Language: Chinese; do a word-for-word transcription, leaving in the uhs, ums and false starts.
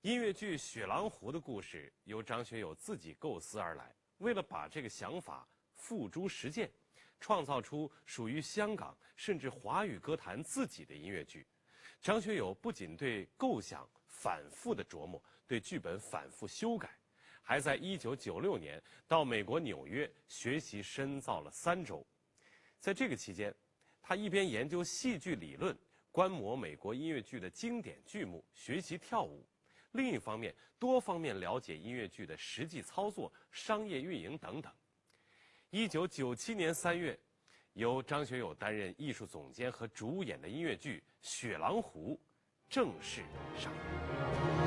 音乐剧《雪狼湖》的故事由张学友自己构思而来，为了把这个想法付诸实践，创造出属于香港甚至华语歌坛自己的音乐剧。张学友不仅对构想反复的琢磨，对剧本反复修改，还在一九九六年到美国纽约学习深造了三周。在这个期间，他一边研究戏剧理论，观摩美国音乐剧的经典剧目，学习跳舞；另一方面，多方面了解音乐剧的实际操作、商业运营等等。一九九七年三月，由张学友担任艺术总监和主演的音乐剧《雪狼湖》正式上映。